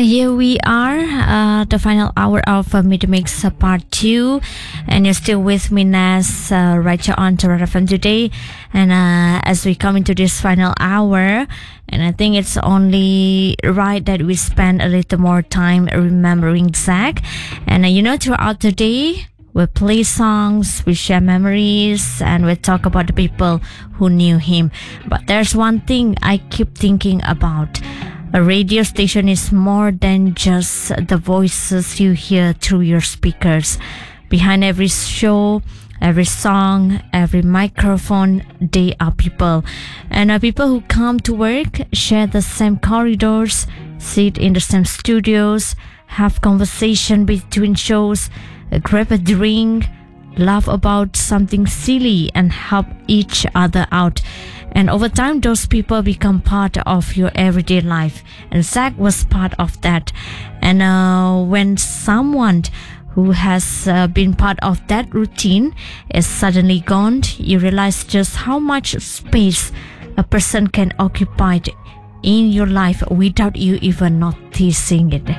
Here we are, the final hour of Meet Mix Part 2, and you're still with me, Nas, right here on Red FM today. And as we come into this final hour, and I think it's only right that we spend a little more time remembering Zach. And throughout the day, we play songs, we share memories, and we talk about the people who knew him. But there's one thing I keep thinking about. A radio station is more than just the voices you hear through your speakers. Behind every show, every song, every microphone, they are people. And people who come to work, share the same corridors, sit in the same studios, have conversation between shows, grab a drink, laugh about something silly, and help each other out. And over time, those people become part of your everyday life. And Zach was part of that. And when someone who has been part of that routine is suddenly gone, you realize just how much space a person can occupy in your life without you even noticing it.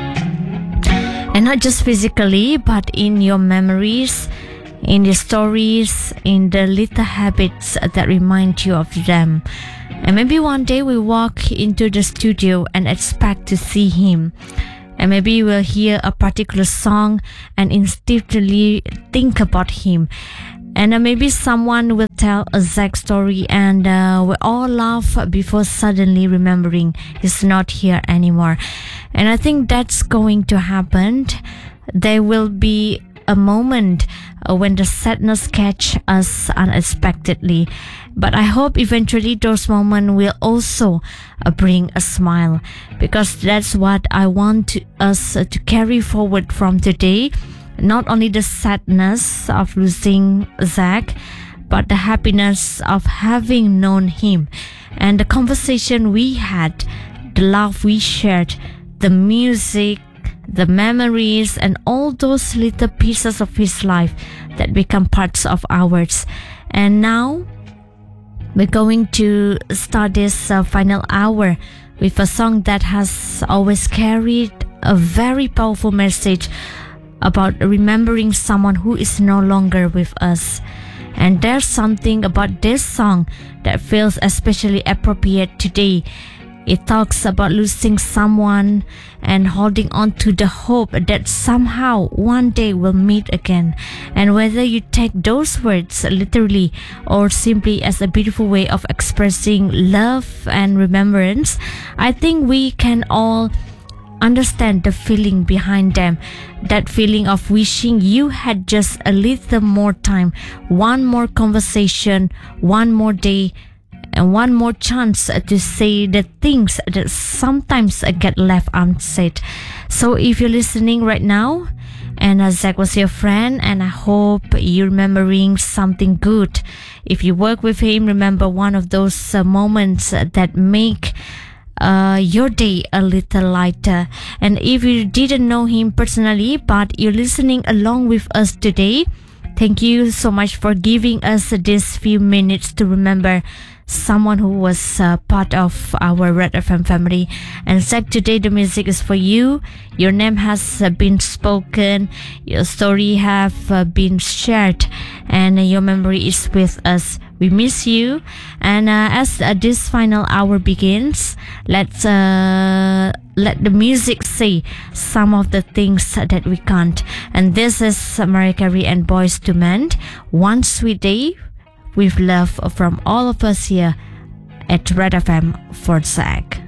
And not just physically, but in your memories, in the stories, in the little habits that remind you of them. And maybe one day we walk into the studio and expect to see him. And maybe you will hear a particular song and instinctively think about him. And maybe someone will tell a Zach story and we all laugh before suddenly remembering he's not here anymore. And I think that's going to happen. There will be a moment when the sadness catch us unexpectedly. But I hope eventually those moments will also bring a smile, because that's what I want us to carry forward from today. Not only the sadness of losing Zach, but the happiness of having known him, and the conversation we had, the love we shared, the music, the memories, and all those little pieces of his life that become parts of ours. And now we're going to start this final hour with a song that has always carried a very powerful message about remembering someone who is no longer with us. And there's something about this song that feels especially appropriate today. It talks about losing someone and holding on to the hope that somehow one day we'll meet again. And whether you take those words literally or simply as a beautiful way of expressing love and remembrance, I think we can all understand the feeling behind them. That feeling of wishing you had just a little more time, one more conversation, one more day, and one more chance to say the things that sometimes get left unsaid. So if you're listening right now, and Zach was your friend, and I hope you're remembering something good. If you work with him, remember one of those moments that make your day a little lighter. And if you didn't know him personally, but you're listening along with us today, thank you so much for giving us these few minutes to remember someone who was part of our Red FM family. And Zach, today the music is for you. Your name has been spoken, your story have been shared, and your memory is with us. We miss you. And as this final hour begins, let's let the music say some of the things that we can't. And this is Mariah Carey and Boyz II Men, One Sweet Day, with love from all of us here at Red FM for Zach.